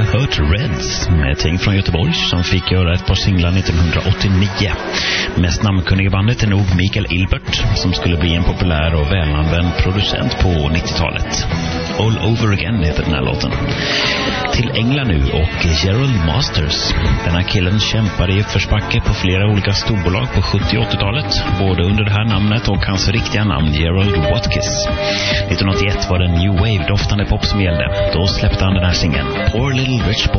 hört Reds med ett gäng från Göteborg som fick göra ett par singlar 1989. Mest namnkunniga bandet är nog Mikael Ilbert, som skulle bli en populär och välanvänd producent på 90-talet. All Over Again heter den här låten. Till England nu och Gerald Masters. Den här killen kämpade i uppförsbacke på flera olika storbolag på 70- och 80-talet, både under det här namnet och hans riktiga namn Gerald Watkins. 1981 var det New Wave-doftande pop som gällde. Då släppte han den här singeln Poor Little Rich Boy.